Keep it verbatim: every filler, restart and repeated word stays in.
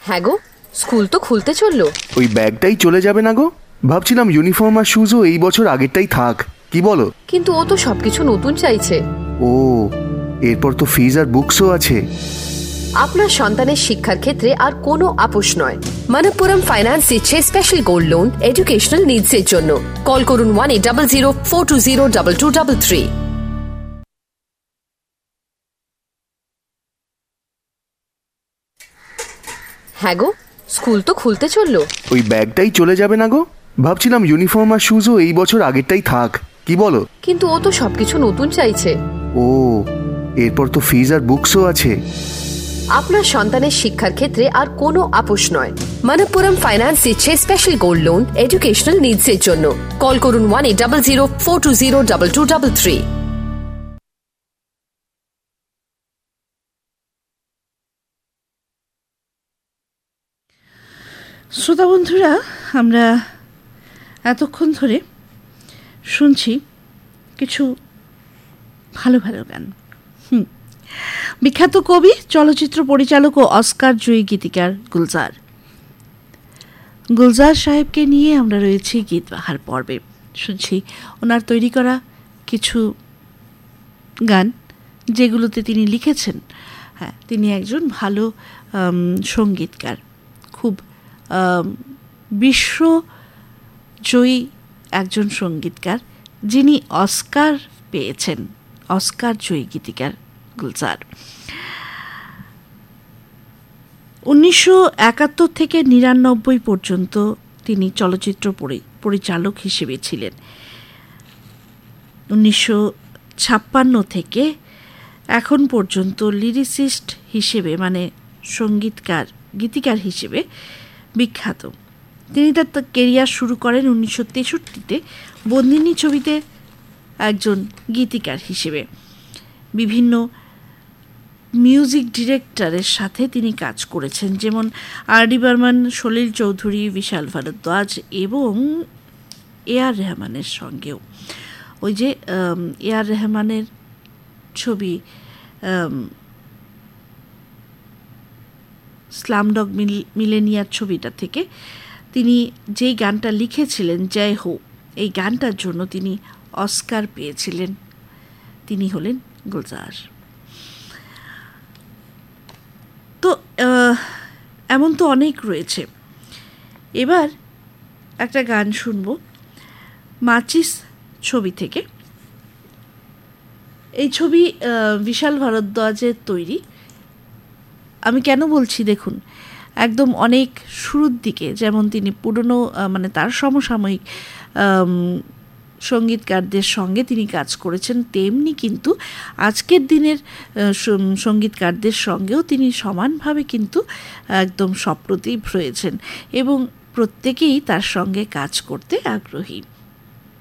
হ্যাঁ গো, স্কুল তো খুলতে চললো। ওই ব্যাগটাই চলে যাবে না গো? ভাবছিলাম ইউনিফর্ম আর শুজও এই বছর আগেরটাই থাক, কি বলো? কিন্তু ও তো সবকিছু নতুন চাইছে। ও, এরপর তো ফিজ আর বুকসও আছে। আপনার সন্তানের শিক্ষার ক্ষেত্রে আর কোনো আপোষ নয়। মনপ্পুরম ফাইন্যান্স দিচ্ছে special gold loan educational needs এর জন্য। কল করুন one eight double zero four two zero double two double three. হ্যাঁ গো, স্কুল তো খুলতে চললো। ওই ব্যাগটাই চলে যাবে না গো? ভাবছিলাম ইউনিফর্ম আর শুজও এই বছর আগেরটাই থাক, কি বলো? কিন্তু ও তো সবকিছু নতুন চাইছে। ও, এরপর তো ফিজ আর বুকসও আছে। আপনার সন্তানের শিক্ষার ক্ষেত্রে আর কোনো আপোষ নয়। মনপ্পুরম ফাইন্যান্স দিচ্ছে special gold loan educational needs এর জন্য। কল করুন one eight double zero four two zero double two double three. শ্রোতা বন্ধুরা, আমরা এতক্ষণ ধরে শুনছি কিছু ভালো ভালো গান। হুম বিখ্যাত কবি, চলচ্চিত্র পরিচালক ও অস্কার জয়ী গীতিকার গুলজার গুলজার সাহেবকে নিয়ে আমরা রয়েছি গীত বাহার পর্বে। শুনছি ওনার তৈরি করা কিছু গান যেগুলোতে তিনি লিখেছেন। হ্যাঁ, তিনি একজন ভালো সঙ্গীতকার, খুব বিশ্বজয়ী একজন সঙ্গীতকার, যিনি অস্কার পেয়েছেন, অস্কার জয়ী গীতিকার গুলজার। উনিশশো একাত্তর থেকে নিরানব্বই পর্যন্ত তিনি চলচ্চিত্র পরিচালক হিসেবে ছিলেন। উনিশশো ছাপ্পান্ন থেকে এখন পর্যন্ত লিরিসিস্ট হিসেবে, মানে সঙ্গীতকার, গীতিকার হিসেবে বিখ্যাত। তিনি তার কেরিয়ার শুরু করেন উনিশশো তেষট্টিতে বন্দিনী ছবিতে একজন গীতিকার হিসেবে। বিভিন্ন মিউজিক ডিরেক্টরের সাথে তিনি কাজ করেছেন, যেমন আর ডি বর্মন, সলিল চৌধুরী, বিশাল ভারদ্বাজ এবং এ আর রহমানের সঙ্গেও। ওই যে এ আর রহমানের ছবি স্লামডগ মিলেনিয়ার ছবিটা থেকে তিনি যেই গানটা লিখেছিলেন, জয় হো, এই গানটার জন্য তিনি অস্কার পেয়েছিলেন। তিনি হলেন গুলজার। তো এমন তো অনেক রয়েছে। এবার একটা গান শুনব মাচিস ছবি থেকে। এই ছবি বিশাল ভারদ্বাজের তৈরি। আমি কেন বলছি দেখুন, একদম অনেক শুরুর দিকে যেমন তিনি পুরনো, মানে তার সমসাময়িক সঙ্গীতকারদের সঙ্গে তিনি কাজ করেছেন, তেমনি কিন্তু আজকের দিনের সঙ্গীতকারদের সঙ্গেও তিনি সমানভাবে কিন্তু একদম সপ্রতিভ রয়েছেন এবং প্রত্যেকেই তার সঙ্গে কাজ করতে আগ্রহী।